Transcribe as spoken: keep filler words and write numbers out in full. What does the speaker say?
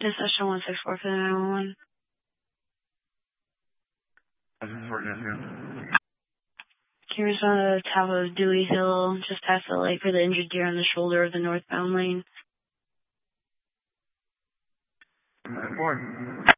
This is one six four for the nine one one. I'm working on here. Can you respond to the top of Dewey Hill, just past the lake for the injured deer on the shoulder of the northbound lane? nine four.